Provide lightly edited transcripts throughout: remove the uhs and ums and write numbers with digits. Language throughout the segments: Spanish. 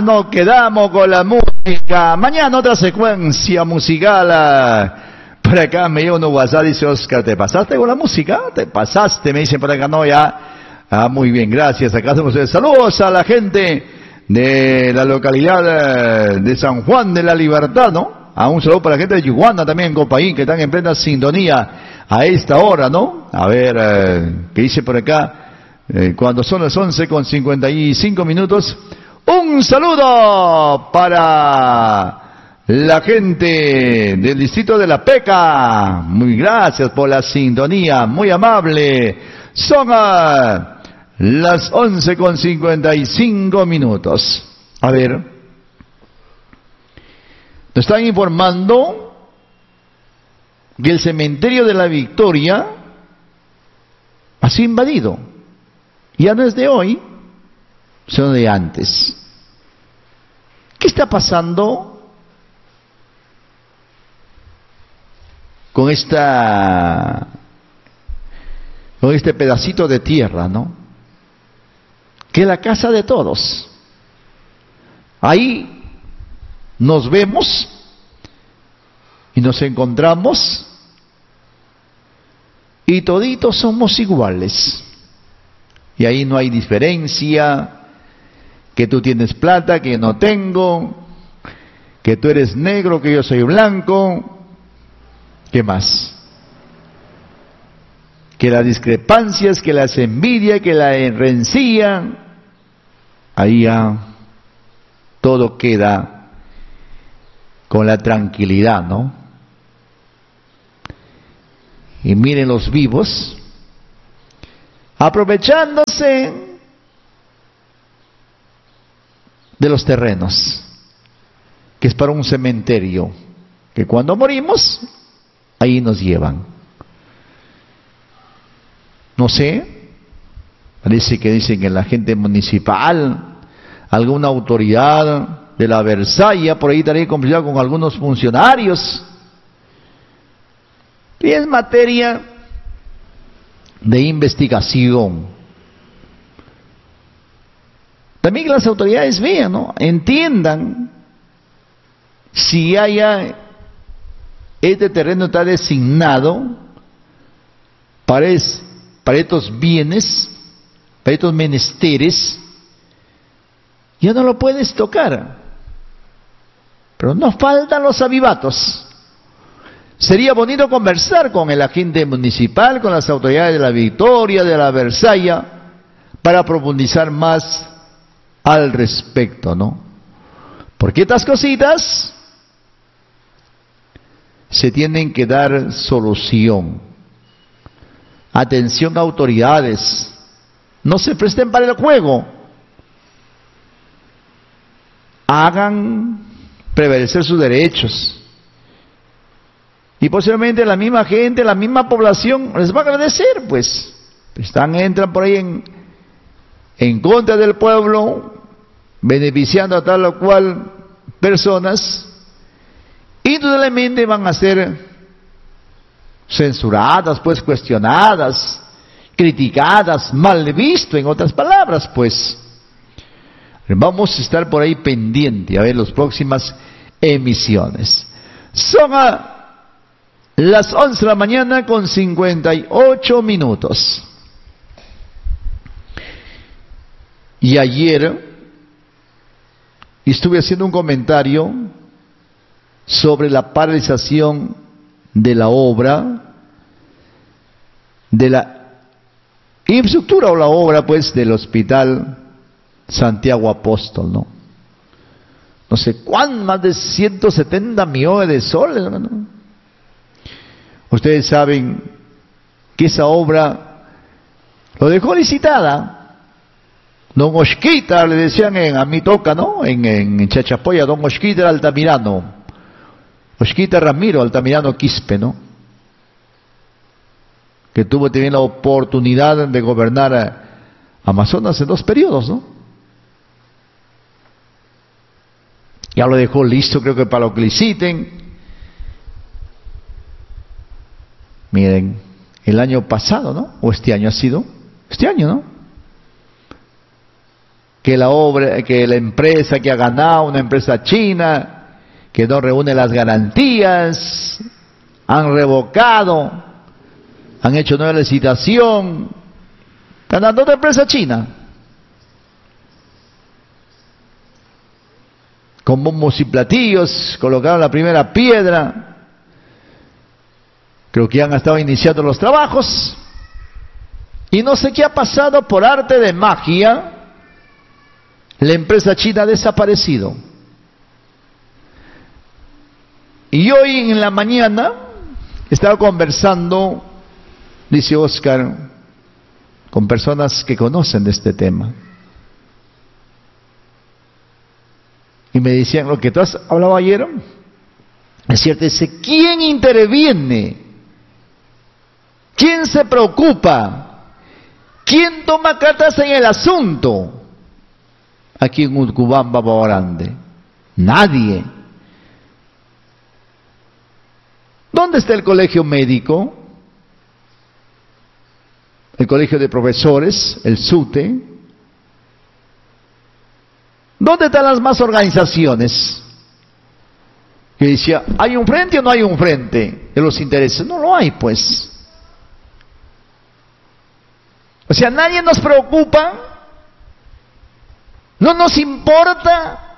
nomás nos quedamos con la música. Mañana otra secuencia musical. Por acá me dio uno WhatsApp, dice Oscar, ¿te pasaste con la música? ¿Te pasaste? Me dicen por acá, no, ya. Muy bien, gracias. Acá hacemos saludos a la gente de la localidad de San Juan de la Libertad, ¿no? Un saludo para la gente de Yuguana también en Copaín, que están en plena sintonía a esta hora, ¿no? A ver, ¿qué dice por acá? Cuando son las 11:55. Un saludo para la gente del distrito de La Peca. Muy gracias por la sintonía, muy amable. Son las 11:55. A ver, nos están informando que el cementerio de la Victoria ha sido invadido. Ya no es de hoy, sino de antes. ¿Qué está pasando con este pedacito de tierra, ¿no? Que es la casa de todos. Ahí nos vemos y nos encontramos y toditos somos iguales. Y ahí no hay diferencia, que tú tienes plata, que no tengo, que tú eres negro, que yo soy blanco. ¿Qué más? Que las discrepancias, que las envidias, que la rencilla, ahí ya todo queda con la tranquilidad, ¿no? Y miren los vivos, aprovechándose de los terrenos, que es para un cementerio, que cuando morimos, ahí nos llevan. No sé, parece que dicen que la gente municipal, alguna autoridad de la Versalla, por ahí estaría complicado con algunos funcionarios. Y es materia de investigación. También que las autoridades vean, ¿no? Entiendan si este terreno está designado para estos bienes, para estos menesteres, ya no lo puedes tocar. Pero no faltan los avivatos. Sería bonito conversar con el agente municipal, con las autoridades de la Victoria, de la Versalla, para profundizar más al respecto, ¿no? Porque estas cositas se tienen que dar solución. Atención, autoridades, no se presten para el juego. Hagan prevalecer sus derechos. Y posiblemente la misma gente, la misma población les va a agradecer, pues. Entran por ahí en contra del pueblo, beneficiando a tal o cual personas, indudablemente van a ser censuradas, pues cuestionadas, criticadas, mal visto, en otras palabras, pues. Vamos a estar por ahí pendiente a ver las próximas emisiones. Son las 11:58. Y ayer estuve haciendo un comentario sobre la paralización de la obra, de la infraestructura o la obra, pues, del Hospital Santiago Apóstol, ¿no? No sé cuán, más de 170 millones de soles, ¿no? Ustedes saben que esa obra lo dejó licitada. Don Osquita, le decían a mi toca, ¿no? En Chachapoya, don Osquita Altamirano. Osquita Ramiro Altamirano Quispe, ¿no? Que tuvo también la oportunidad de gobernar Amazonas en 2 periodos, ¿no? Ya lo dejó listo, creo que para lo que liciten. Miren, el año pasado, ¿no? O este año ha sido. Este año, ¿no? que la empresa que ha ganado, una empresa china, que no reúne las garantías, han revocado, han hecho nueva licitación, ganando otra empresa china. Con bombos y platillos, colocaron la primera piedra. Creo que ya han estado iniciando los trabajos. Y no sé qué ha pasado, por arte de magia, la empresa china ha desaparecido. Y hoy en la mañana estaba conversando, dice Oscar, con personas que conocen de este tema. Y me decían, lo que tú has hablado ayer, es cierto, dice, ¿quién interviene? ¿Quién se preocupa? ¿Quién toma cartas en el asunto? Aquí en Utcubamba, Baba Grande. Nadie. ¿Dónde está el colegio médico? El colegio de profesores, el SUTE. ¿Dónde están las más organizaciones? Que decía, ¿hay un frente o no hay un frente de los intereses? No lo hay, pues. O sea, nadie nos preocupa, no nos importa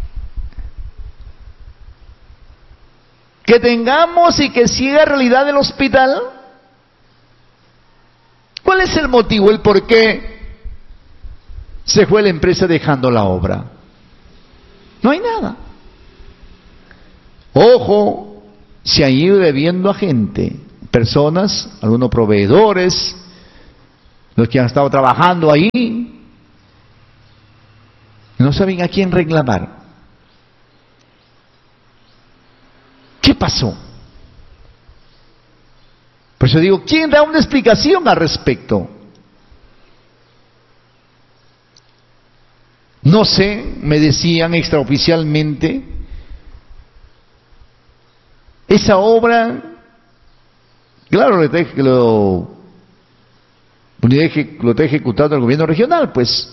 que tengamos y que siga realidad el hospital. ¿Cuál es el motivo, el por qué se fue la empresa dejando la obra? No hay nada. Ojo, se han ido debiendo a gente, personas, algunos proveedores, los que han estado trabajando ahí, no saben a quién reclamar. ¿Qué pasó? Por eso digo, ¿quién da una explicación al respecto? No sé, me decían extraoficialmente, esa obra, claro, lo está ejecutando el gobierno regional, pues,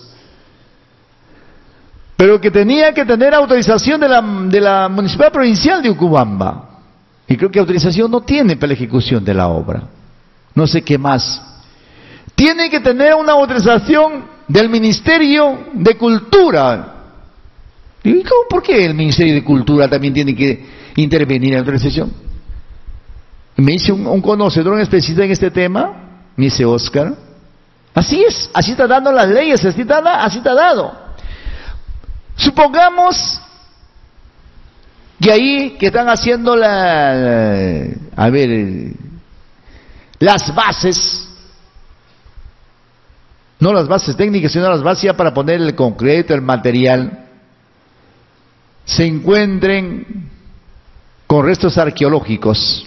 pero que tenía que tener autorización de la Municipalidad Provincial de Utcubamba, y creo que autorización no tiene para la ejecución de la obra. No sé qué más. Tiene que tener una autorización del Ministerio de Cultura. ¿Y cómo, por qué el Ministerio de Cultura también tiene que intervenir en la autorización? Y me dice un conocedor, un especialista en este tema, me dice Oscar, así es, así está dando las leyes, así está dado. Supongamos que ahí que están haciendo las bases, no las bases técnicas, sino las bases ya para poner el concreto, el material, se encuentren con restos arqueológicos.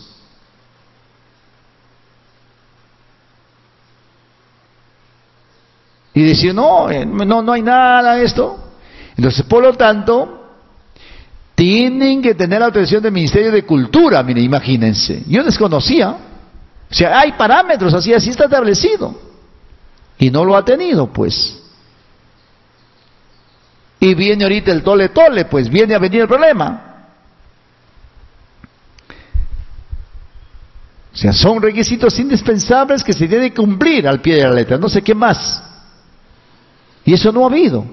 Y decir, no hay nada de esto. Entonces, por lo tanto, tienen que tener la autorización del Ministerio de Cultura. Mire, imagínense. Yo desconocía. O sea, hay parámetros, así está establecido. Y no lo ha tenido, pues. Y viene ahorita el tole, pues viene a venir el problema. O sea, son requisitos indispensables que se tienen que cumplir al pie de la letra. No sé qué más. Y eso no ha habido.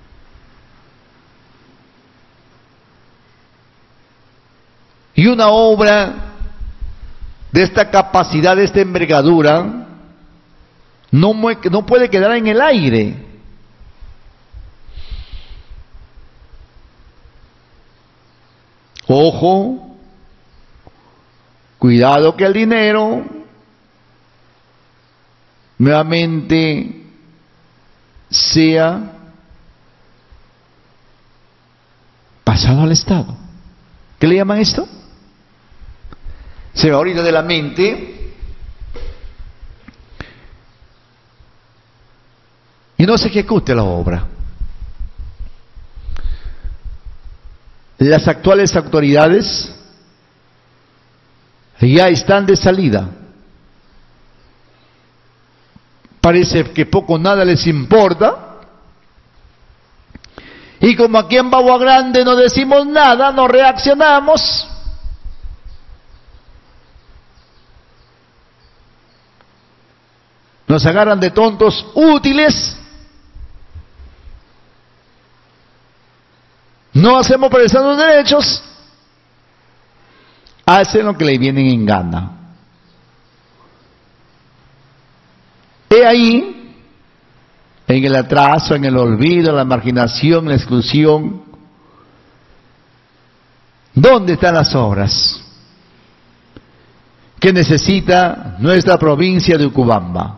Y una obra de esta capacidad, de esta envergadura, no puede quedar en el aire. Ojo, cuidado que el dinero nuevamente sea pasado al Estado. ¿Qué le llaman esto? Se va ahorita de la mente y no se ejecute la obra. Las actuales autoridades ya están de salida. Parece que poco o nada les importa Y como aquí en Bagua Grande no decimos nada, no reaccionamos, nos agarran de tontos útiles, no hacemos priorizar los derechos, hacen lo que le vienen en gana. He ahí, en el atraso, en el olvido, la marginación, la exclusión, ¿dónde están las obras que necesita nuestra provincia de Ucubamba?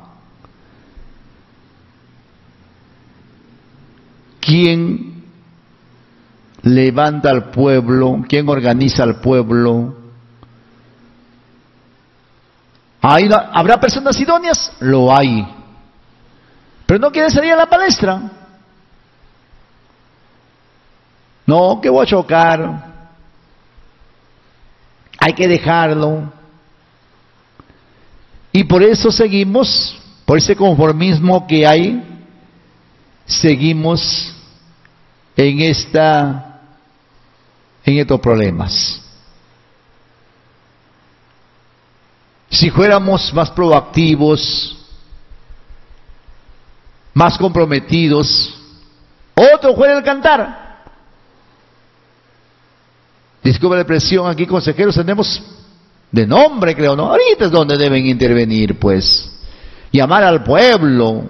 ¿Quién levanta al pueblo? ¿Quién organiza al pueblo? ¿Habrá personas idóneas? Lo hay. Pero no quieren salir a la palestra. No, que voy a chocar. Hay que dejarlo. Y por eso seguimos, por ese conformismo que hay, seguimos en estos problemas. Si fuéramos más proactivos, más comprometidos, otro fuera el cantar. Disculpa la expresión, aquí consejeros tenemos de nombre, creo, ¿no? Ahorita es donde deben intervenir, pues. Llamar al pueblo,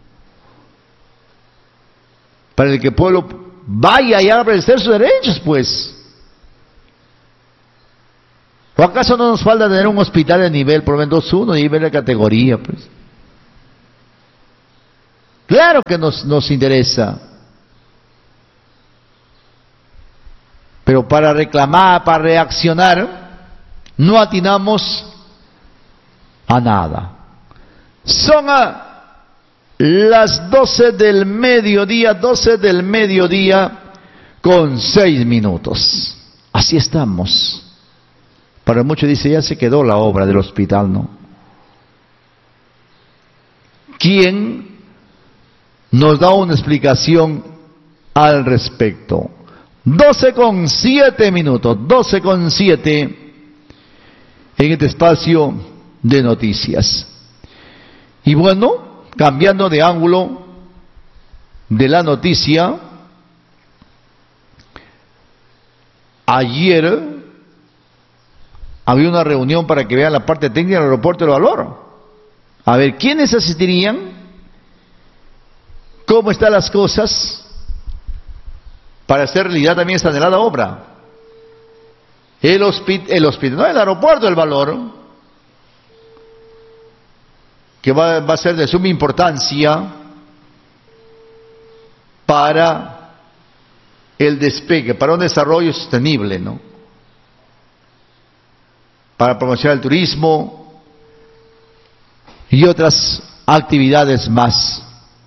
para que el pueblo vaya y haga prevalecer sus derechos, pues. ¿O acaso no nos falta tener un hospital de nivel, por lo menos 2-1, y nivel de categoría, pues? Claro que nos interesa. Pero para reclamar, para reaccionar, no atinamos a nada. Son las 12 del mediodía, 12 del mediodía con 6 minutos. Así estamos. Para muchos dice, ya se quedó la obra del hospital, ¿no? ¿Quién nos da una explicación al respecto? 12 con 7 minutos, 12 con 7 en este espacio de noticias. Y bueno, cambiando de ángulo de la noticia, ayer había una reunión para que vean la parte técnica del aeropuerto del Valor. A ver, ¿quiénes asistirían? ¿Cómo están las cosas para hacer realidad también esta anhelada obra? El aeropuerto del Valor, que va a ser de suma importancia para el despegue, para un desarrollo sostenible, ¿no? Para promocionar el turismo y otras actividades más.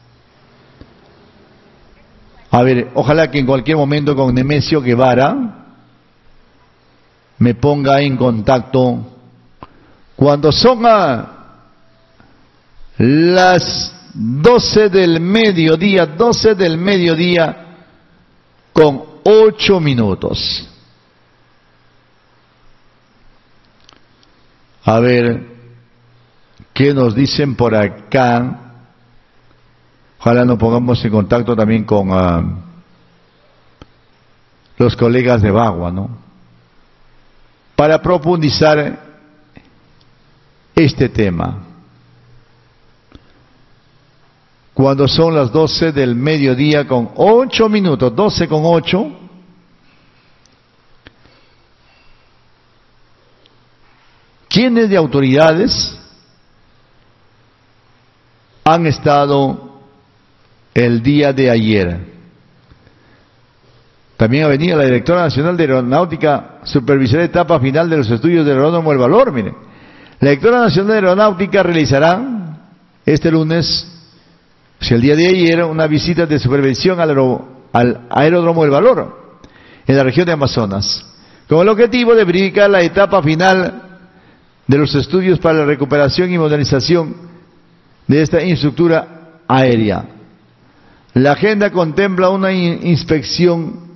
A ver, ojalá que en cualquier momento con Nemesio Guevara me ponga en contacto cuando son las 12 del mediodía, 12 del mediodía con 8 minutos. A ver, ¿qué nos dicen por acá? Ojalá nos pongamos en contacto también con los colegas de Bagua, ¿no? Para profundizar este tema. Cuando son las 12 del mediodía con 8 minutos, 12 con 8, ¿quiénes de autoridades han estado el día de ayer? También ha venido la directora nacional de Aeronáutica, supervisora de etapa final de los estudios del Aeródromo El Valor. Mire, la directora nacional de Aeronáutica realizará este lunes, el día de ayer, una visita de supervisión al Aeródromo El Valor, en la región de Amazonas, con el objetivo de verificar la etapa final de los estudios para la recuperación y modernización de esta infraestructura aérea. La agenda contempla una inspección,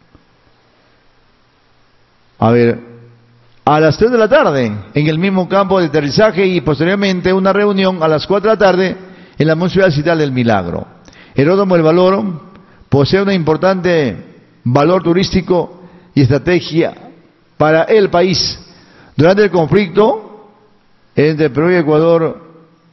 a las 3 de la tarde en el mismo campo de aterrizaje y posteriormente una reunión a las 4 de la tarde en la Municipalidad del Milagro. El Aeródromo El Valor posee un importante valor turístico y estrategia para el país. Durante el conflicto entre Perú y Ecuador,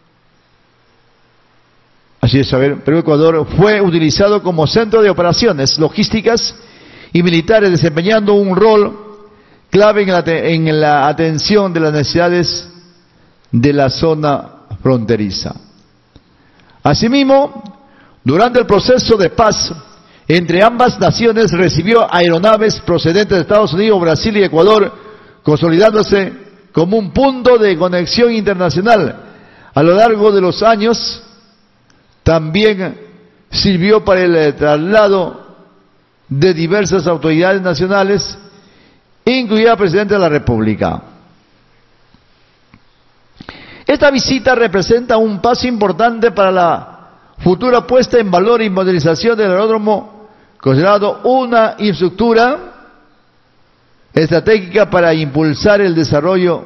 Perú y Ecuador fue utilizado como centro de operaciones logísticas y militares, desempeñando un rol clave en la atención de las necesidades de la zona fronteriza. Asimismo, durante el proceso de paz entre ambas naciones, recibió aeronaves procedentes de Estados Unidos, Brasil y Ecuador, consolidándose como un punto de conexión internacional. A lo largo de los años, también sirvió para el traslado de diversas autoridades nacionales, incluida el presidente de la República. Esta visita representa un paso importante para la futura puesta en valor y modernización del aeródromo, considerado una infraestructura estratégica para impulsar el desarrollo.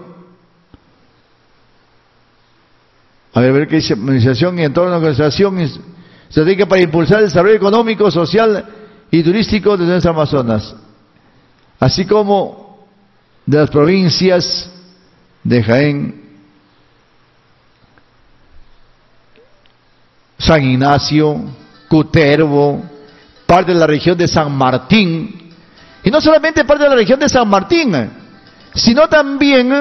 Ver qué dice, modernización y entorno de organización estratégica para impulsar el desarrollo económico, social y turístico de nuestras Amazonas, así como de las provincias de Jaén, San Ignacio, Cutervo, parte de la región de San Martín, y no solamente parte de la región de San Martín, sino también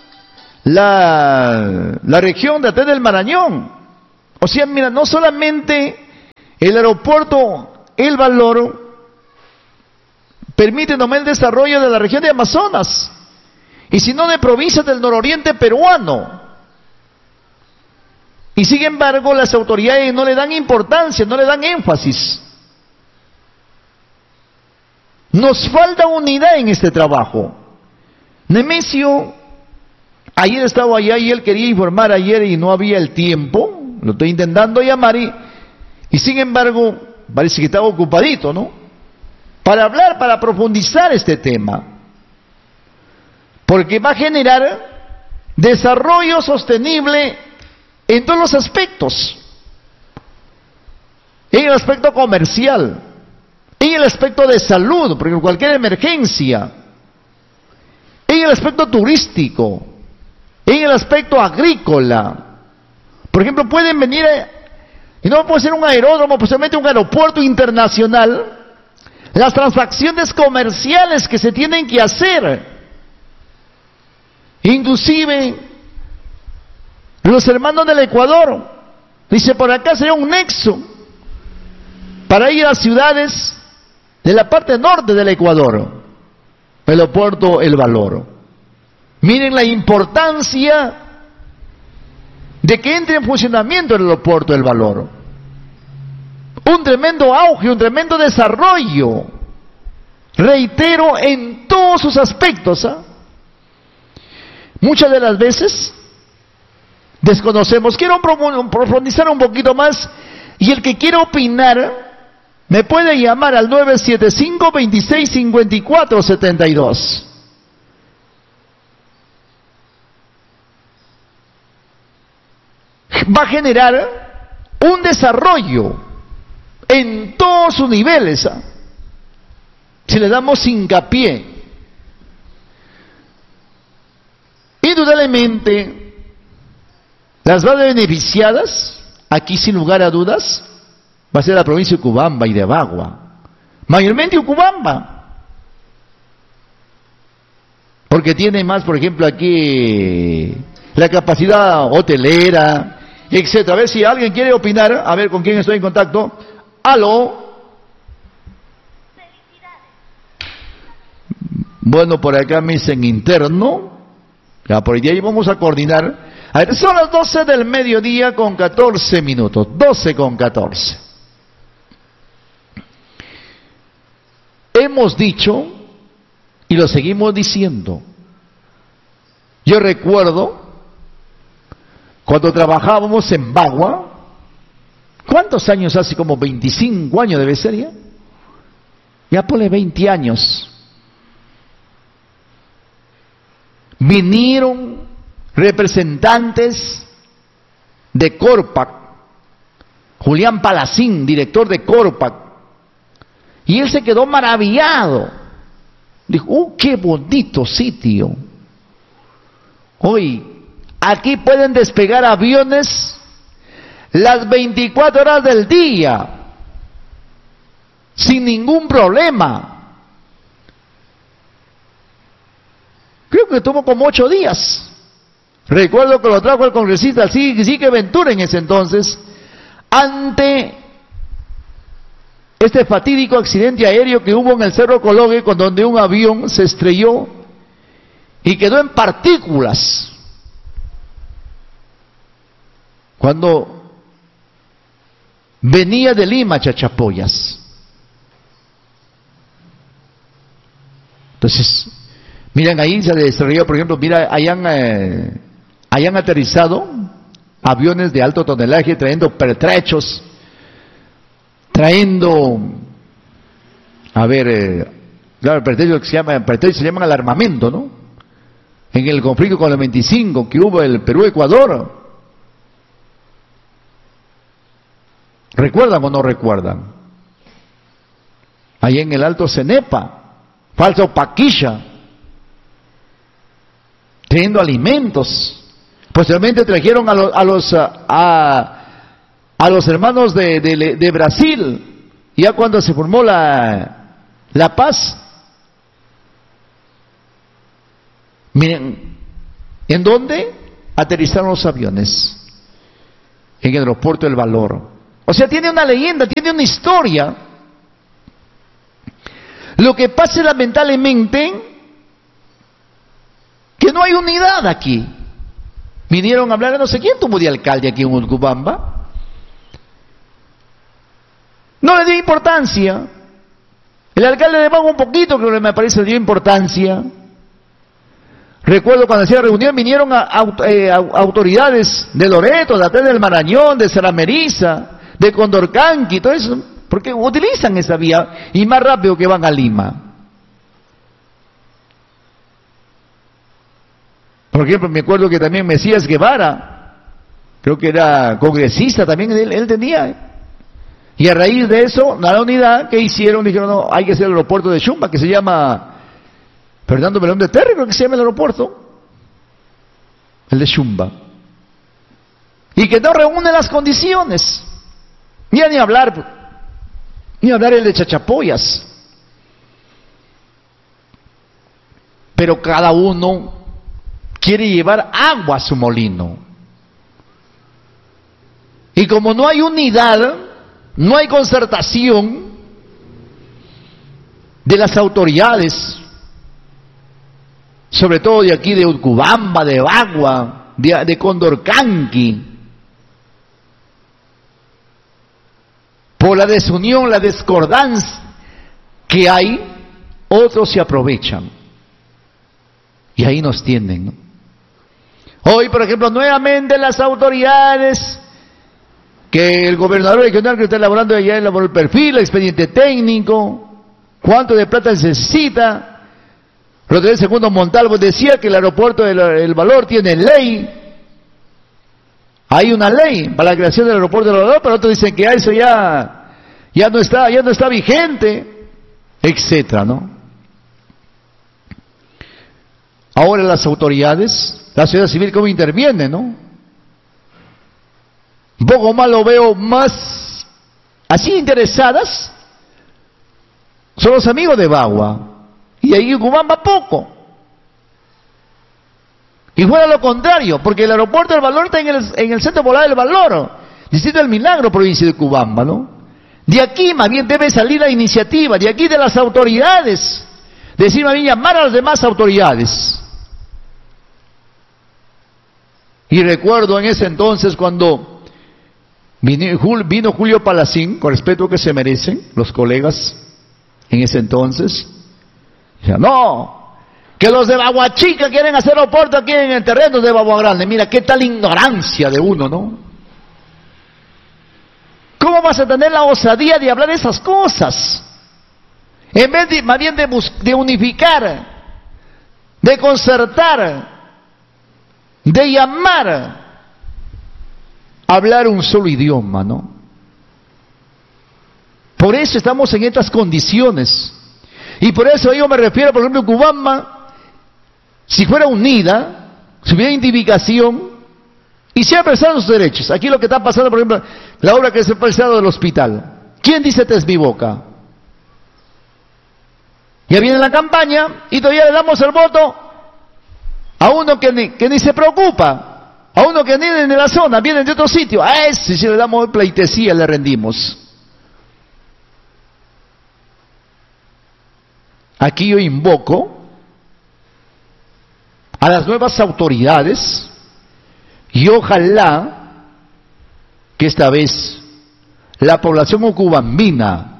la región de Até del Marañón. O sea, mira, no solamente el aeropuerto El Valor permite nomás el desarrollo de la región de Amazonas, y sino de provincias del nororiente peruano. Y sin embargo, las autoridades no le dan importancia, no le dan énfasis. Nos falta unidad en este trabajo. Nemesio, ayer estaba allá y él quería informar ayer y no había el tiempo. Lo estoy intentando llamar y sin embargo, parece que estaba ocupadito, ¿no? Para hablar, para profundizar este tema. Porque va a generar desarrollo sostenible en todos los aspectos. En el aspecto comercial, en el aspecto de salud, porque cualquier emergencia, en el aspecto turístico, en el aspecto agrícola. Por ejemplo, pueden venir, y no puede ser un aeródromo, posiblemente un aeropuerto internacional, las transacciones comerciales que se tienen que hacer. Inclusive, los hermanos del Ecuador, dice, por acá sería un nexo para ir a ciudades de la parte norte del Ecuador, el aeropuerto El Valor. Miren la importancia de que entre en funcionamiento el aeropuerto El Valor. Un tremendo auge, un tremendo desarrollo, reitero, en todos sus aspectos. Muchas de las veces desconocemos. Quiero profundizar un poquito más, y el que quiera opinar me puede llamar al 975-2654-72. Va a generar un desarrollo en todos sus niveles, si le damos hincapié. Indudablemente, las más beneficiadas, aquí sin lugar a dudas, va a ser la provincia de Ucubamba y de Bagua. Mayormente Ucubamba. Porque tiene más, por ejemplo, aquí la capacidad hotelera, etcétera. A ver si alguien quiere opinar, a ver con quién estoy en contacto. ¿Aló? Bueno, por acá me dicen interno. Ya, por ahí vamos a coordinar. A ver, son las 12 del mediodía con 14 minutos. 12 con 14. Hemos dicho, y lo seguimos diciendo. Yo recuerdo, cuando trabajábamos en Bagua, ¿Cuántos años hace? Como 25 años debe ser ya. Ya ponle 20 años. Vinieron representantes de Corpac, Julián Palacín, director de Corpac, y él se quedó maravillado. Dijo, qué bonito sitio. Hoy, aquí pueden despegar aviones las 24 horas del día, sin ningún problema. Creo que tomó como 8 días. Recuerdo que lo trajo el congresista Sique Ventura en ese entonces, ante este fatídico accidente aéreo que hubo en el Cerro Cologue, con donde un avión se estrelló y quedó en partículas. Cuando venía de Lima, Chachapoyas. Entonces, miren, ahí se desarrolló, por ejemplo, mira, hayan aterrizado aviones de alto tonelaje trayendo pertrechos, trayendo, claro, pertrechos se llaman al armamento, ¿no? En el conflicto con el 25 que hubo el Perú-Ecuador. ¿Recuerdan o no recuerdan? Ahí en el Alto Cenepa, Falso Paquilla, trayendo alimentos. Posteriormente trajeron a los hermanos de Brasil, ya cuando se formó la paz. Miren, ¿en dónde aterrizaron los aviones? En el aeropuerto del Valor. O sea, tiene una leyenda, tiene una historia. Lo que pasa lamentablemente que no hay unidad aquí. Vinieron a hablar de no sé quién tuvo de alcalde aquí en Urubamba. No le dio importancia. El alcalde de Bagua un poquito, creo que me parece, le dio importancia. Recuerdo cuando hacía reunión vinieron autoridades de Loreto, de Atel del Marañón, de Sarameriza, de Condorcanqui, todo eso, porque utilizan esa vía y más rápido que van a Lima. Por ejemplo, me acuerdo que también Mesías Guevara, creo que era congresista también, él tenía. Y a raíz de eso, la unidad que hicieron, dijeron, no, hay que hacer el aeropuerto de Chumba, que se llama Fernando Melón de Terry, creo que se llama el aeropuerto, el de Chumba. Y que no reúne las condiciones. Ni hablar el de Chachapoyas. Pero cada uno quiere llevar agua a su molino. Y como no hay unidad, no hay concertación de las autoridades, sobre todo de aquí de Urubamba, de Bagua, de Condorcanqui, por la desunión, la discordancia que hay, otros se aprovechan. Y ahí nos tienden, ¿no? Hoy, por ejemplo, nuevamente las autoridades, que el gobernador regional que está elaborando ya elaboró el perfil, el expediente técnico, cuánto de plata se necesita. Rodríguez Segundo Montalvo decía que el aeropuerto del Valor tiene ley. Hay una ley para la creación del aeropuerto del Valor, pero otros dicen que eso ya no está vigente, etcétera, ¿no? Ahora las autoridades, la sociedad civil, ¿cómo interviene, no? Un poco más lo veo más así interesadas, son los amigos de Bagua, y ahí en Urubamba poco. Y fuera lo contrario, porque el aeropuerto del Valor está en el centro poblado del Valor, distrito del Milagro, provincia de Urubamba, ¿no? De aquí más bien debe salir la iniciativa, de aquí de las autoridades, decir más bien llamar a las demás autoridades. Y recuerdo en ese entonces cuando vino Julio Palacín, con respeto que se merecen los colegas en ese entonces, decía, no, que los de Bagua Chica quieren hacer aeropuerto aquí en el terreno de Bagua Grande. Mira, qué tal ignorancia de uno, ¿no? ¿Cómo vas a tener la osadía de hablar esas cosas? En vez de, más bien de unificar, de concertar, de llamar, hablar un solo idioma, ¿no? Por eso estamos en estas condiciones. Y por eso yo me refiero, por ejemplo, Cubamba, si fuera unida, si hubiera identificación, y se ha prestado sus derechos. Aquí lo que está pasando, por ejemplo, la obra que se ha prestado del hospital. ¿Quién dice esta es mi boca? Ya viene la campaña y todavía le damos el voto a uno que ni se preocupa, a uno que ni de la zona, viene de otro sitio. A ese si le damos pleitesía, le rendimos. Aquí yo invoco a las nuevas autoridades y ojalá que esta vez la población ocubambina,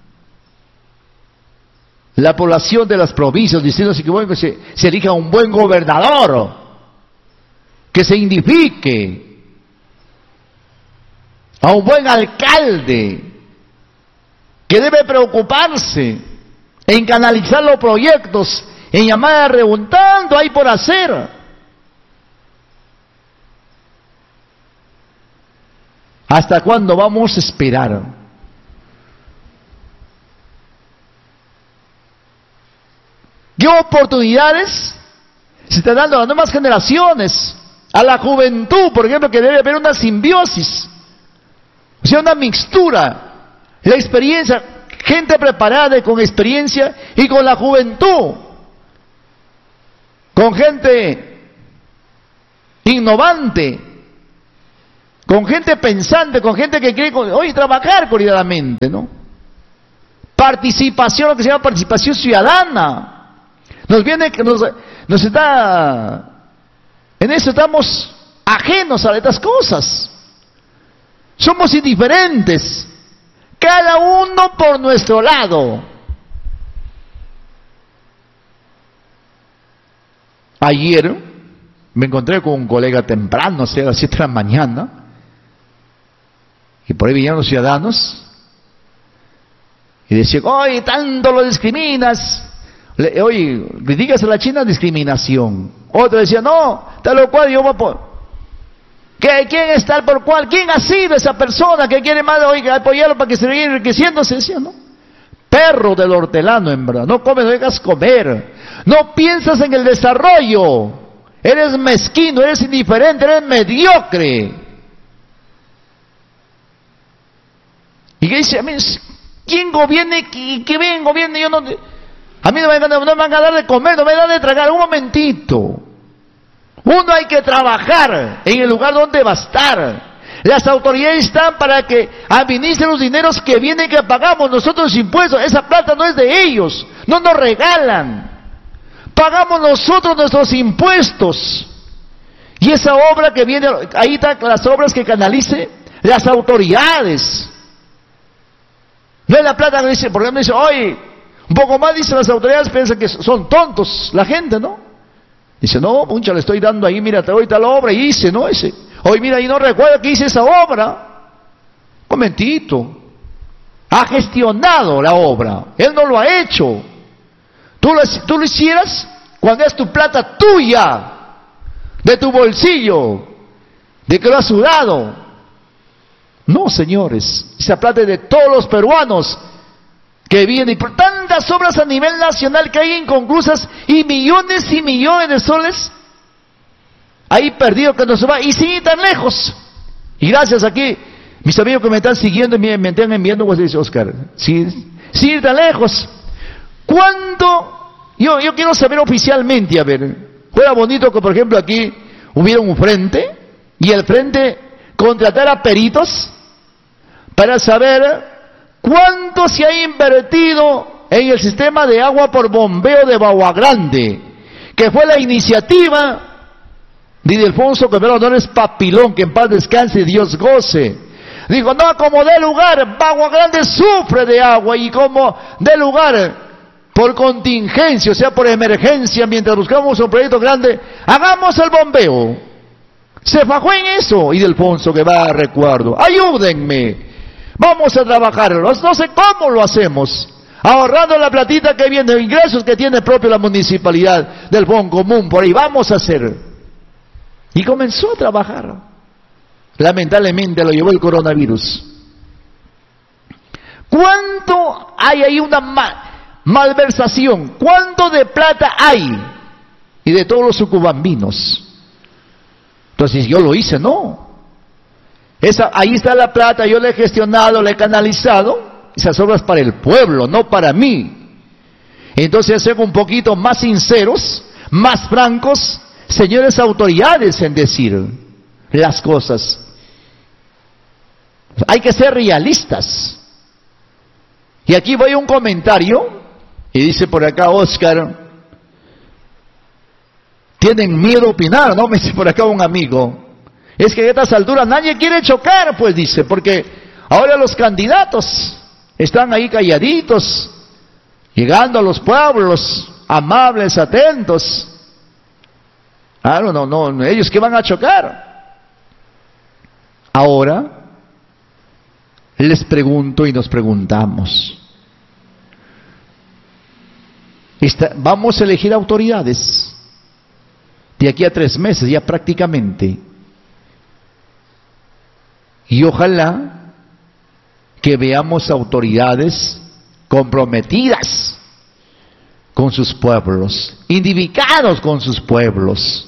la población de las provincias, distritos y que se elija un buen gobernador, que se indique, a un buen alcalde, que debe preocuparse en canalizar los proyectos, en llamar preguntando, hay por hacer. ¿Hasta cuándo vamos a esperar? ¿Qué oportunidades se están dando a las nuevas generaciones? A la juventud, por ejemplo, que debe haber una simbiosis, o sea, una mixtura, la experiencia, gente preparada y con experiencia, y con la juventud, con gente innovante, con gente pensante, con gente que quiere hoy trabajar coordinadamente, ¿no? Participación, lo que se llama participación ciudadana. Nos está, en eso estamos ajenos a estas cosas. Somos indiferentes, cada uno por nuestro lado. Ayer me encontré con un colega temprano, o sea, a las 7 de la mañana, y por ahí vinieron los ciudadanos, y decían, oye, tanto lo discriminas. Oye, criticas a la China, discriminación. Otro decía, no, tal o cual, yo voy por... ¿Quién es tal por cual? ¿Quién ha sido esa persona que quiere más, oiga, apoyarlo para que se vaya enriqueciéndose? Decía, ¿no? Perro del hortelano, en verdad. No comes, no dejas comer. No piensas en el desarrollo. Eres mezquino, eres indiferente, eres mediocre. Y que dice, ¿quién gobierne? ¿Qué bien gobierne? Yo no... A mí no me van a dar de comer, no me dan de tragar. Un momentito. Uno hay que trabajar en el lugar donde va a estar. Las autoridades están para que administren los dineros que vienen, que pagamos nosotros los impuestos. Esa plata no es de ellos, no nos regalan. Pagamos nosotros nuestros impuestos. Y esa obra que viene, ahí están las obras que canalice las autoridades. No es la plata que dice, por ejemplo, dice, oye, un poco más, dicen las autoridades, piensan que son tontos la gente, ¿no? Dice, no, puncha, le estoy dando ahí, mira, ahorita la obra, y hice, ¿no? Ese, oye, mira, y no recuerda que hice esa obra. Un momentito. Ha gestionado la obra, él no lo ha hecho. Tú lo hicieras cuando es tu plata tuya, de tu bolsillo, de que lo has sudado. No, señores, esa plata es de todos los peruanos que vienen, y por tantas obras a nivel nacional que hay inconclusas, y millones de soles ahí perdidos que no se va, y sin ir tan lejos. Y gracias aquí, mis amigos que me están siguiendo y me están enviando, pues dice Oscar, sin ir tan lejos. ¿Cuándo? Yo quiero saber oficialmente, a ver, fuera bonito que por ejemplo aquí hubiera un frente, y el frente contratara peritos para saber ¿cuánto se ha invertido en el sistema de agua por bombeo de Bagua Grande? Que fue la iniciativa de Ildefonso Quevedo Ordóñez Papilón, que en paz descanse y Dios goce. Dijo, no, como dé lugar, Bagua Grande sufre de agua, y como dé lugar por contingencia, o sea, por emergencia, mientras buscamos un proyecto grande, hagamos el bombeo. Se fajó en eso Ildefonso Quevedo, recuerdo. Ayúdenme. Vamos a trabajar. No sé cómo lo hacemos. Ahorrando la platita que viene, ingresos que tiene propio la municipalidad del Fondo Común, por ahí vamos a hacer. Y comenzó a trabajar. Lamentablemente lo llevó el coronavirus. ¿Cuánto hay ahí una malversación? ¿Cuánto de plata hay? Y de todos los sucubambinos. Entonces yo lo hice, no. Ahí está la plata, yo la he gestionado, la he canalizado. Esas obras para el pueblo, no para mí. Entonces ser un poquito más sinceros, más francos, señores autoridades, en decir las cosas. Hay que ser realistas. Y aquí voy a un comentario, y dice por acá Oscar, tienen miedo a opinar, ¿no? Me dice por acá un amigo. Es que a estas alturas nadie quiere chocar, pues dice, porque ahora los candidatos están ahí calladitos, llegando a los pueblos, amables, atentos. Ah, no, ellos que van a chocar. Ahora, les pregunto y nos preguntamos, vamos a elegir autoridades de aquí a 3 meses, ya prácticamente. Y ojalá que veamos autoridades comprometidas con sus pueblos, identificados con sus pueblos,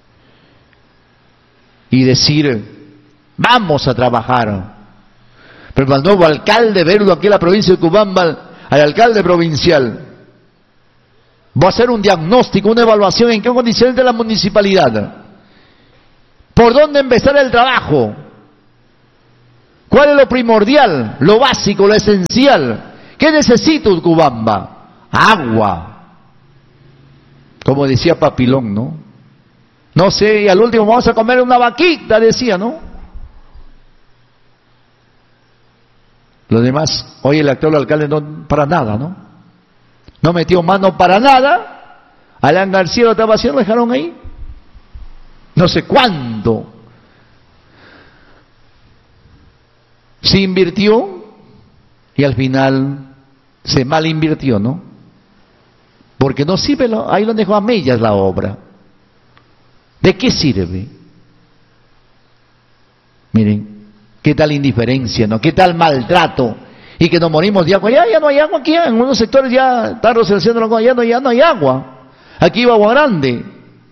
y decir, vamos a trabajar. Pero al nuevo alcalde, verlo aquí en la provincia de Cubamba, al alcalde provincial, va a hacer un diagnóstico, una evaluación en qué condiciones de la municipalidad, por dónde empezar el trabajo. ¿Cuál es lo primordial, lo básico, lo esencial? ¿Qué necesita Cubamba? Agua. Como decía Papilón, ¿no? No sé, y al último vamos a comer una vaquita, decía, ¿no? Lo demás, hoy el actual alcalde no para nada, ¿no? No metió mano para nada. Alan García lo estaba haciendo, lo dejaron ahí. No sé cuándo. Se invirtió y al final se mal invirtió, ¿no? Porque no sirve, ahí lo dejó a medias la obra. ¿De qué sirve? Miren, qué tal indiferencia, ¿no? Qué tal maltrato. Y que nos morimos de agua. Ya no hay agua aquí, en unos sectores ya, Tarros el centro, ya no hay agua. Aquí va Agua Grande.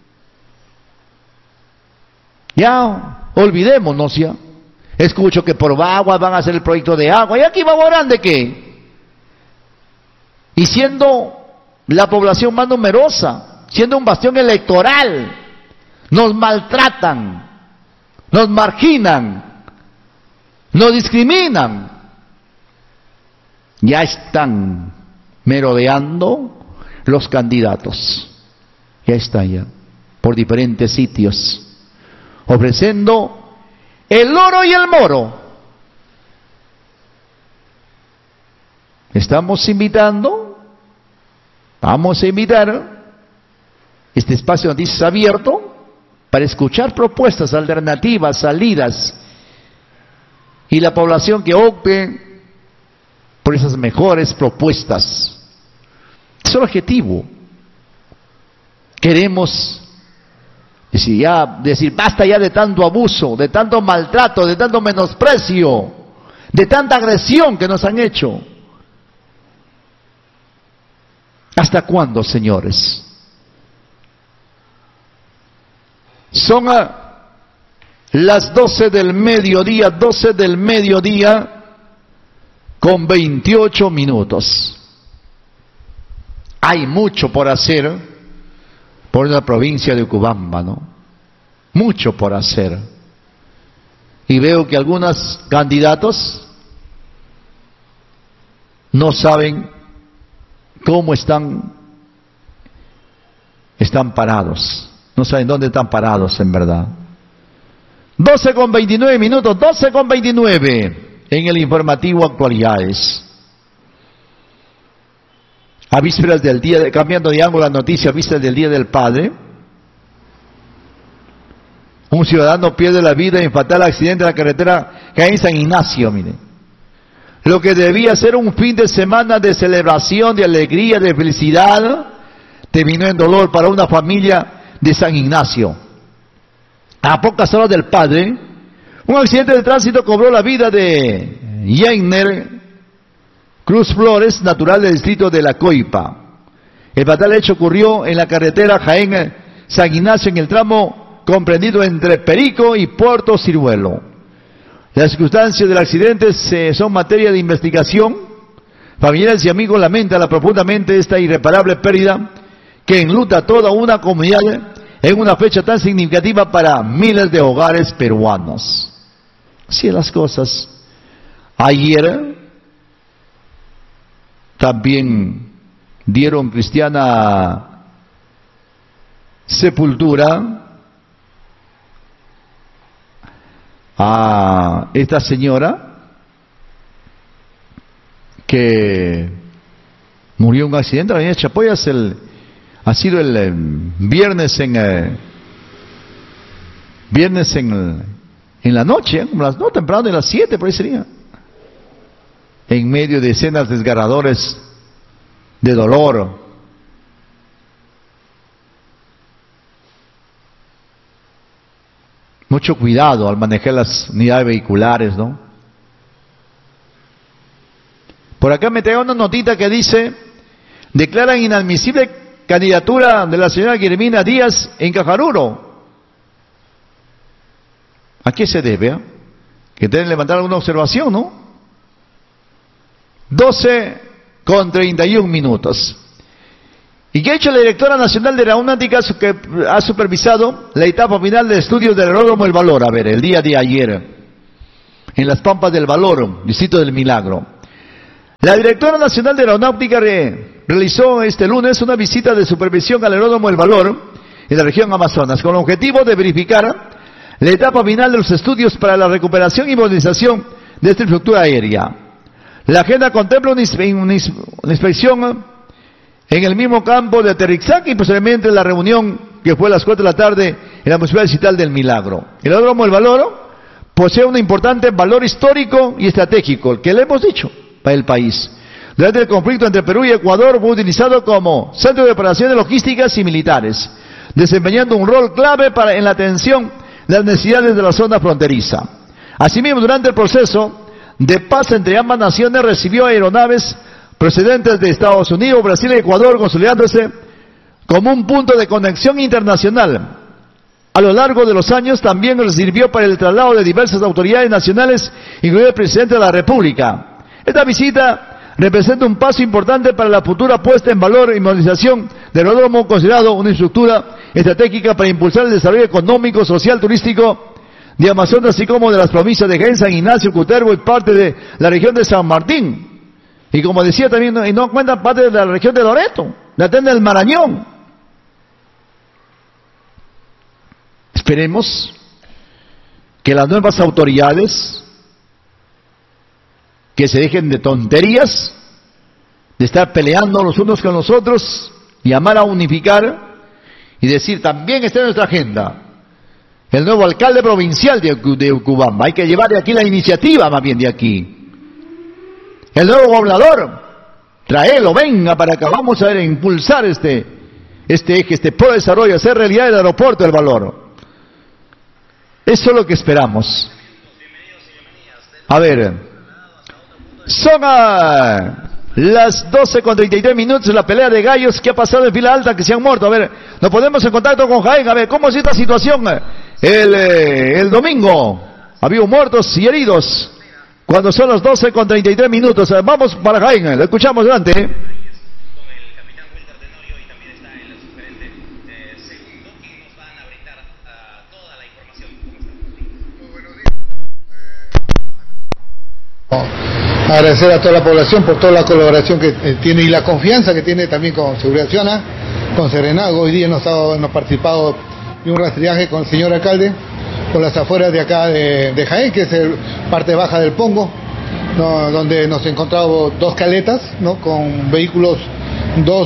Ya, olvidémonos ya. Escucho que por Bagua van a hacer el proyecto de agua. ¿Y aquí va Agua Grande qué? Y siendo la población más numerosa, siendo un bastión electoral, nos maltratan, nos marginan, nos discriminan. Ya están merodeando los candidatos. Ya está ya, por diferentes sitios, ofreciendo el oro y el moro. Estamos invitando, vamos a invitar, este espacio de noticias abierto para escuchar propuestas alternativas, salidas, y la población que opte por esas mejores propuestas. Es el objetivo. Queremos decir basta ya de tanto abuso, de tanto maltrato, de tanto menosprecio, de tanta agresión que nos han hecho. ¿Hasta cuándo, señores? Son las 12 del mediodía con 28 minutos. Hay mucho por hacer por la provincia de Cubamba, ¿no? Mucho por hacer. Y veo que algunos candidatos no saben cómo están parados. No saben dónde están parados en verdad. 12 con 29 minutos, 12 con 29 en el informativo Actualidades. A vísperas del día, cambiando de ángulo la noticia, a vísperas del Día del Padre, un ciudadano pierde la vida en fatal accidente en la carretera que hay en San Ignacio, miren. Lo que debía ser un fin de semana de celebración, de alegría, de felicidad, terminó en dolor para una familia de San Ignacio. A pocas horas del padre, un accidente de tránsito cobró la vida de Jainer Cruz Flores, natural del distrito de La Coipa. El fatal hecho ocurrió en la carretera Jaén-San Ignacio, en el tramo comprendido entre Perico y Puerto Ciruelo. Las circunstancias del accidente son materia de investigación. Familiares y amigos lamentan profundamente esta irreparable pérdida que enluta a toda una comunidad en una fecha tan significativa para miles de hogares peruanos. Así es las cosas. Ayer también dieron cristiana sepultura a esta señora que murió en un accidente en la avenida Chapoyas. Ha sido el viernes en la noche, no temprano, de las 7 por ahí sería, en medio de escenas desgarradores de dolor. Mucho cuidado al manejar las unidades vehiculares, ¿no? Por acá me trae una notita que dice: declaran inadmisible candidatura de la señora Guillermina Díaz en Cajaruro. ¿A qué se debe? Que deben levantar alguna observación, ¿no? 12:31. ¿Y qué ha hecho la directora nacional de Aeronáutica, que ha supervisado la etapa final de estudios del aeródromo El Valor? A ver, el día de ayer, en las Pampas del Valor, distrito del Milagro. La directora nacional de Aeronáutica realizó este lunes una visita de supervisión al aeródromo El Valor en la región Amazonas, con el objetivo de verificar la etapa final de los estudios para la recuperación y modernización de esta infraestructura aérea. La agenda contempla una inspección en el mismo campo de aterrizaje y posteriormente la reunión que fue a las 4 de la tarde en la Municipalidad Distrital del Milagro. El aeródromo El Valor posee un importante valor histórico y estratégico, que le hemos dicho, para el país. Durante el conflicto entre Perú y Ecuador fue utilizado como centro de operaciones logísticas y militares, desempeñando un rol clave en la atención de las necesidades de la zona fronteriza. Asimismo, durante el proceso de paz entre ambas naciones recibió aeronaves procedentes de Estados Unidos, Brasil y Ecuador, consolidándose como un punto de conexión internacional. A lo largo de los años también sirvió para el traslado de diversas autoridades nacionales, incluido el presidente de la República. Esta visita representa un paso importante para la futura puesta en valor y modernización del aeródromo, considerado una infraestructura estratégica para impulsar el desarrollo económico, social, turístico de Amazonas, así como de las provincias de Jaén, San Ignacio, Cutervo y parte de la región de San Martín. Y como decía también, y no cuenta parte de la región de Loreto, la tenda del Marañón. Esperemos que las nuevas autoridades que se dejen de tonterías, de estar peleando los unos con los otros, llamar a unificar y decir, también está en nuestra agenda el nuevo alcalde provincial de Ucubamba. Hay que llevar de aquí la iniciativa, más bien de aquí. El nuevo gobernador, traelo, venga para acá, vamos a ver, impulsar este eje, este pro desarrollo, hacer realidad el aeropuerto del Valor. Eso es lo que esperamos. A ver, son las 12:33, la pelea de gallos que ha pasado en fila alta, que se han muerto. A ver, nos ponemos en contacto con Jaén, a ver, ¿cómo es esta situación? El domingo, había muertos y heridos. Cuando son las 12:33, vamos para Jaén, lo escuchamos delante. Con el capitán Wilder Tenorio y también está el subgerente segundo, que nos van a brindar toda la información. Muy buenos días. Agradecer a toda la población por toda la colaboración que tiene y la confianza que tiene también con Seguridad Ciudadana, con Serenazgo. Hoy día hemos participado de un rastreaje con el señor alcalde por las afueras de acá de Jaén, que es parte baja del Pongo, ¿no? Donde nos encontramos dos caletas, ¿no? Con vehículos, dos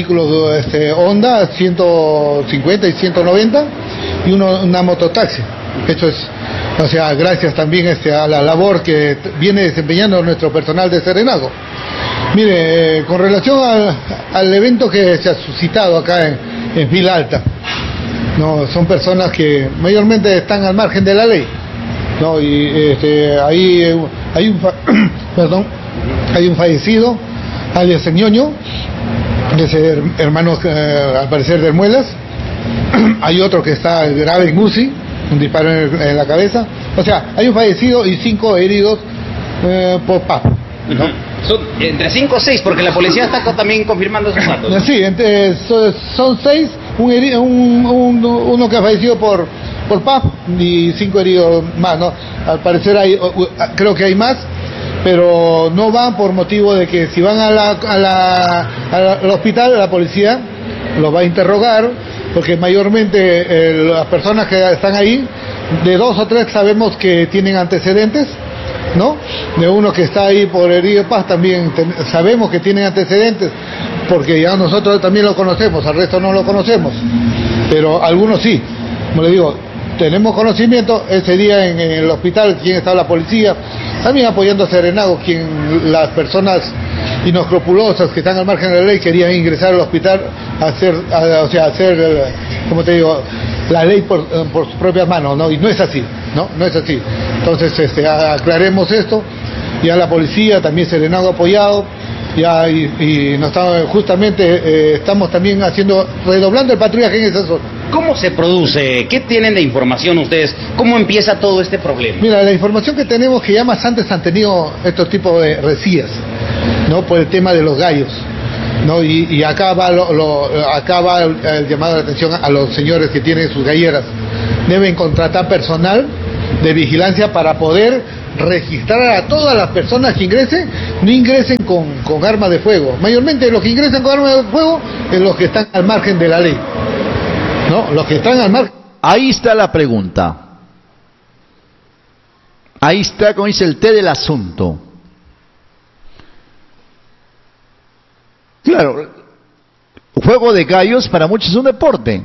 vehículos Honda 150 y 190 y una mototaxi. Esto es, o sea, gracias también a la labor que viene desempeñando nuestro personal de Serenago. Mire, con relación al evento que se ha suscitado acá en Fila Alta, no, son personas que mayormente están al margen de la ley, no, y ahí hay un perdón, hay un fallecido, alias Ñoño, de ser hermano al parecer de Muelas. Hay otro que está grave en UCI, un disparo en la cabeza. O sea, hay un fallecido y 5 heridos por PAP, ¿no? Son entre 5 o 6, porque la policía está también confirmando esos datos. Sí, son 6, uno que ha fallecido por PAP y 5 heridos más, ¿no? Al parecer creo que hay más, pero no van por motivo de que si van al hospital, la policía los va a interrogar, porque mayormente las personas que están ahí, de 2 o 3 sabemos que tienen antecedentes, ¿no? De uno que está ahí por herido de paz también sabemos que tienen antecedentes, porque ya nosotros también lo conocemos, al resto no lo conocemos, pero algunos sí. Como le digo, tenemos conocimiento. Ese día en el hospital, quien estaba la policía, también apoyando a Serenago, las personas inescrupulosas que están al margen de la ley querían ingresar al hospital a hacer, como te digo, la ley por sus propias manos, ¿no? Y no es así, no es así. Entonces, aclaremos esto. Ya la policía, también Serenago apoyado, ya y nos justamente estamos también redoblando el patrullaje en esa zona. ¿Cómo se produce? ¿Qué tienen de información ustedes? ¿Cómo empieza todo este problema? Mira, la información que tenemos, que ya más antes han tenido estos tipos de resías, ¿no? Por el tema de los gallos, ¿no? Y acá va el llamado de atención a los señores que tienen sus galleras. Deben contratar personal de vigilancia para poder registrar a todas las personas que ingresen, no ingresen con armas de fuego. Mayormente los que ingresan con armas de fuego es los que están al margen de la ley, ¿no? Los que están al margen. Ahí está la pregunta. Ahí está, como dice, el té del asunto. Claro, juego de gallos para muchos es un deporte,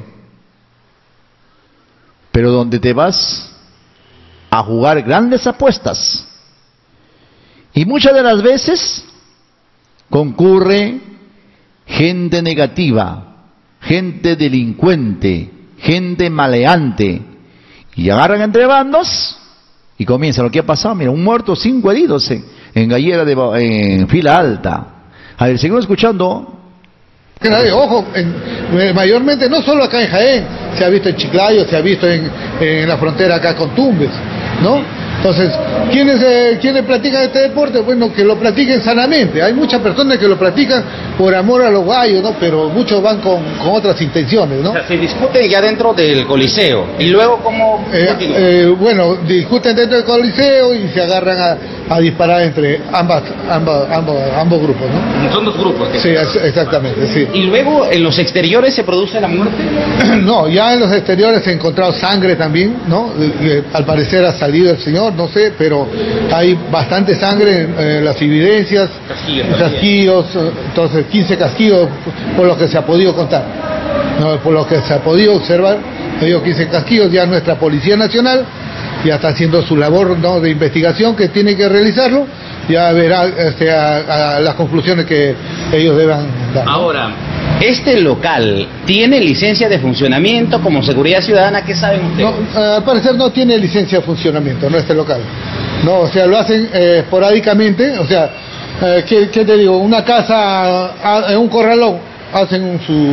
pero donde te vas a jugar grandes apuestas, y muchas de las veces concurre gente negativa, gente delincuente, gente maleante, y agarran entre bandos y comienza lo que ha pasado. Mira, un muerto, 5 heridos en Gallera en Fila Alta. A ver, seguimos escuchando. Ojo, mayormente no solo acá en Jaén, se ha visto en Chiclayo, se ha visto en la frontera acá con Tumbes, ¿no? Entonces, ¿quiénes practican este deporte? Bueno, que lo practiquen sanamente. Hay muchas personas que lo practican por amor a los gallos, ¿no? Pero muchos van con otras intenciones, ¿no? O sea, se discuten ya dentro del Coliseo. ¿Y luego cómo? Bueno, discuten dentro del Coliseo y se agarran a disparar entre ambos grupos, ¿no? Son 2 grupos. Sí, exactamente, sí. ¿Y luego en los exteriores se produce la muerte? No, ya en los exteriores se ha encontrado sangre también, ¿no? Al parecer ha salido el señor, no sé, pero hay bastante sangre en las evidencias, casquillos, entonces 15 casquillos por lo que se ha podido contar, ¿no? Por lo que se ha podido observar, digo 15 casquillos. Ya nuestra Policía Nacional ya está haciendo su labor, ¿no?, de investigación, que tiene que realizarlo, ya verá a las conclusiones que ellos deban dar. Ahora, ¿este local tiene licencia de funcionamiento como seguridad ciudadana? ¿Qué saben ustedes? No, al parecer no tiene licencia de funcionamiento, no, este local. No, o sea, lo hacen esporádicamente, o sea, ¿qué te digo? Una casa, en un corralón, hacen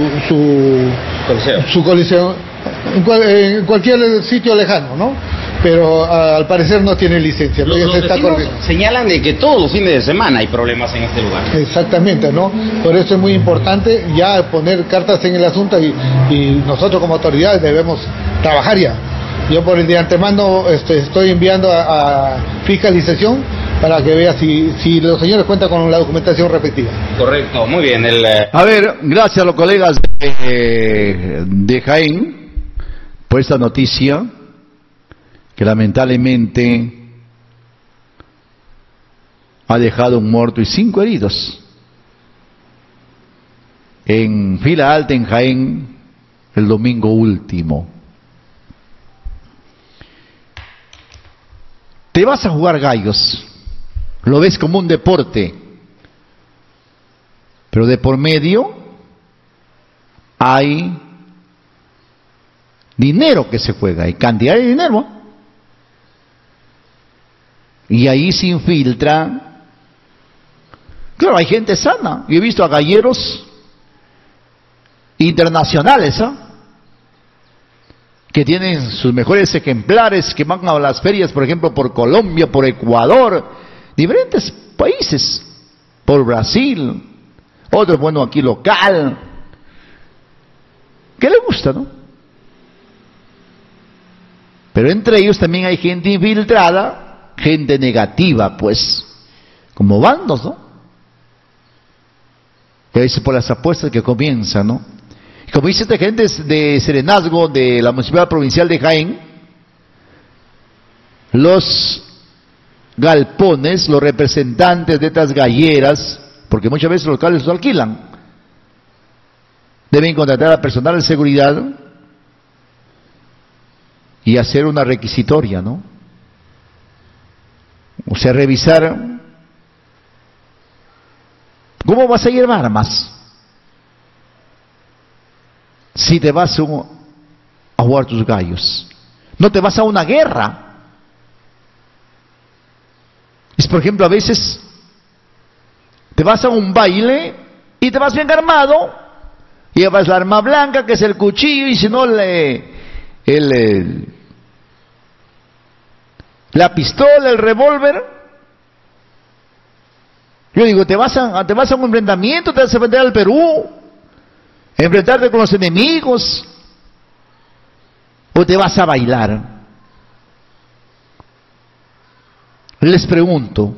su coliseo en cualquier sitio lejano, ¿no? Pero al parecer no tiene licencia. Los vecinos señalan de que todos los fines de semana hay problemas en este lugar. Exactamente, ¿no? Por eso es muy importante ya poner cartas en el asunto y nosotros como autoridades debemos trabajar ya. Yo por el de antemano estoy enviando a fiscalización para que vea si los señores cuentan con la documentación respectiva. Correcto, muy bien. A ver, gracias a los colegas de Jaén por esta noticia que lamentablemente ha dejado un muerto y 5 heridos en Fila Alta, en Jaén, el domingo último. Te vas a jugar gallos, lo ves como un deporte, pero de por medio hay dinero que se juega, hay cantidad de dinero, y ahí se infiltra. Claro, hay gente sana. Yo he visto a galleros internacionales, que tienen sus mejores ejemplares, que van a las ferias, por ejemplo, por Colombia, por Ecuador, diferentes países, por Brasil, otros, bueno, aquí local, que le gusta, ¿no? Pero entre ellos también hay gente infiltrada, gente negativa, pues, como bandos, ¿no? Que dice por las apuestas que comienzan, ¿no? Y como dice esta gente de Serenazgo, de la Municipalidad Provincial de Jaén, los galpones, los representantes de estas galleras, porque muchas veces los locales los alquilan, deben contratar a personal de seguridad y hacer una requisitoria, ¿no? O sea, revisar cómo vas a llevar armas si te vas a jugar tus gallos. No te vas a una guerra. Es, por ejemplo, a veces te vas a un baile y te vas bien armado, llevas la arma blanca, que es el cuchillo, y si no la pistola, el revólver. Yo digo, te vas a un enfrentamiento, te vas a enfrentar al Perú, enfrentarte con los enemigos, o te vas a bailar. Les pregunto,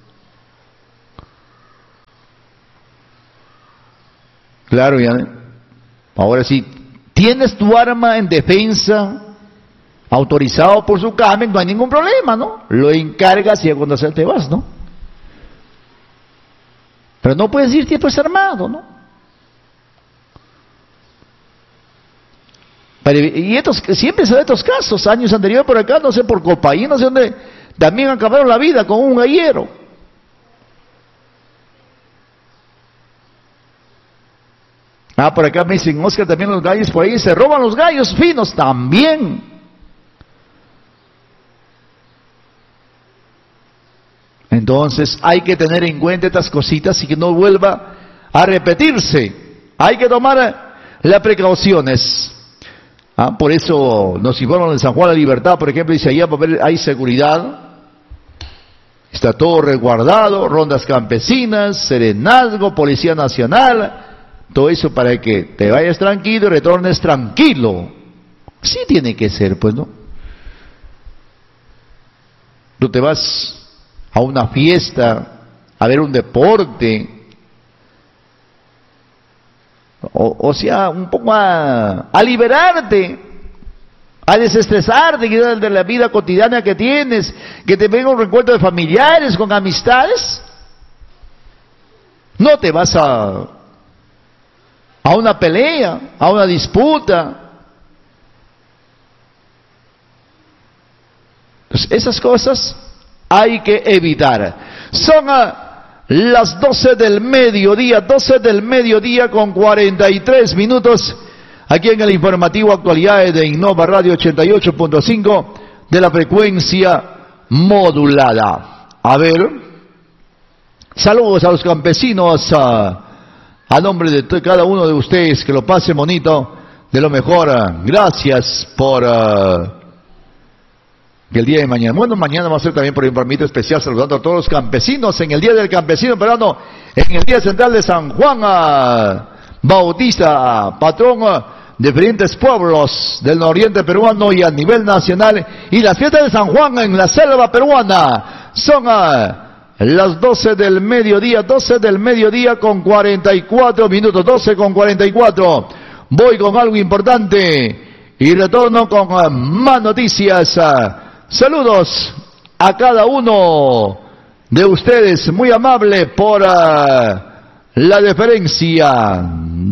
claro, ya, ahora sí, tienes tu arma en defensa, autorizado por su CAMEC, no hay ningún problema, ¿no? Lo encargas y a cuando te vas, ¿no? Pero no puedes irte pues armado, ¿no? Y siempre se da estos casos, años anteriores por acá, no sé, por Copaí, no sé dónde, también acabaron la vida con un gallero. Por acá me dicen, Oscar, también los gallos por ahí, se roban los gallos finos también. Entonces hay que tener en cuenta estas cositas y que no vuelva a repetirse. Hay que tomar las precauciones. Por eso nos informan de San Juan de la Libertad, por ejemplo, dice allá hay seguridad, está todo resguardado, rondas campesinas, serenazgo, Policía Nacional, todo eso para que te vayas tranquilo y retornes tranquilo. Sí tiene que ser, pues, ¿no? Tú te vas a una fiesta, a ver un deporte, o sea, un poco a liberarte, a desestresarte de la vida cotidiana que tienes, que te venga un recuerdo de familiares, con amistades. No te vas a una pelea, a una disputa. Entonces, esas cosas hay que evitar. Son las 12 del mediodía con 43 minutos, aquí en el informativo Actualidades de Innova Radio 88.5 de la frecuencia modulada. A ver, saludos a los campesinos, a nombre de cada uno de ustedes, que lo pase bonito, de lo mejor. Gracias por que el día de mañana, bueno, mañana va a ser también por un permiso especial, saludando a todos los campesinos en el Día del Campesino Peruano, en el Día Central de San Juan Bautista, patrón de diferentes pueblos del nororiente peruano y a nivel nacional, y las fiestas de San Juan en la selva peruana. Son las 12 del mediodía con 44 minutos, 12 con 44. Voy con algo importante y retorno con más noticias. Saludos a cada uno de ustedes, muy amable por la deferencia.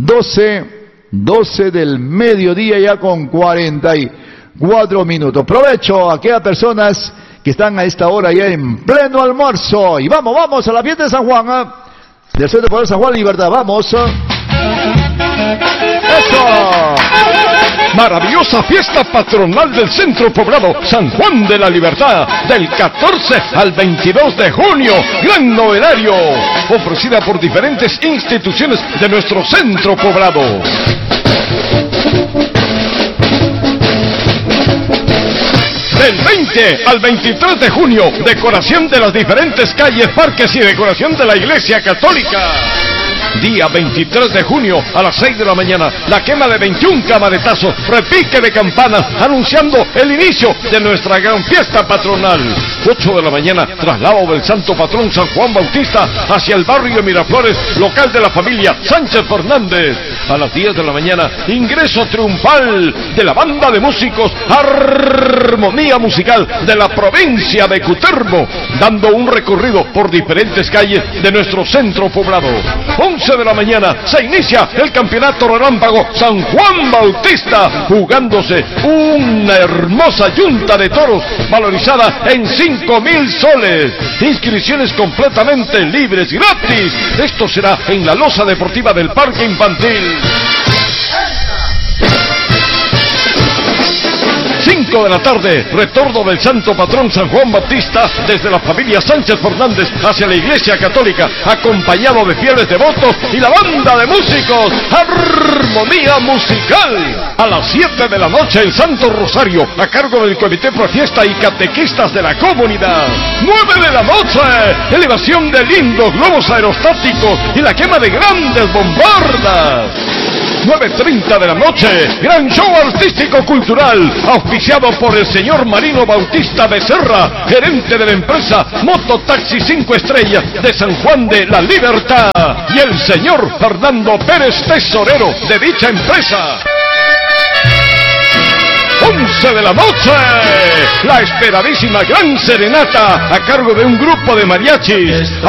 12 del mediodía ya con 44 minutos. Provecho a aquellas personas que están a esta hora ya en pleno almuerzo. Y vamos a la fiesta de San Juan, del Centro Poblado San Juan Libertad. Vamos. ¡Eso! Maravillosa fiesta patronal del Centro Poblado San Juan de la Libertad, del 14 al 22 de junio. Gran novenario, ofrecida por diferentes instituciones de nuestro Centro Poblado. Del 20 al 23 de junio, decoración de las diferentes calles, parques y decoración de la Iglesia Católica. Día 23 de junio a las 6 de la mañana, la quema de 21 camaretazos, repique de campanas, anunciando el inicio de nuestra gran fiesta patronal. 8 de la mañana, traslado del Santo Patrón San Juan Bautista hacia el barrio de Miraflores, local de la familia Sánchez Fernández. A las 10 de la mañana, ingreso triunfal de la banda de músicos Armonía Musical de la provincia de Cutervo, dando un recorrido por diferentes calles de nuestro Centro Poblado. 11 de la mañana se inicia el campeonato relámpago San Juan Bautista, jugándose una hermosa yunta de toros valorizada en 5,000 soles. Inscripciones completamente libres y gratis. Esto será en la losa deportiva del Parque Infantil. 5 de la tarde, retorno del Santo Patrón San Juan Bautista desde la familia Sánchez Fernández hacia la Iglesia Católica, acompañado de fieles devotos y la banda de músicos Armonía Musical. A las 7 de la noche, el Santo Rosario, a cargo del Comité Pro Fiesta y catequistas de la comunidad. 9 de la noche, elevación de lindos globos aerostáticos y la quema de grandes bombardas. 9:30 de la noche, gran show artístico cultural, auspiciado por el señor Marino Bautista Becerra, gerente de la empresa Mototaxi 5 Estrellas de San Juan de la Libertad, y el señor Fernando Pérez, tesorero de dicha empresa. 11 de la noche, la esperadísima gran serenata a cargo de un grupo de mariachis.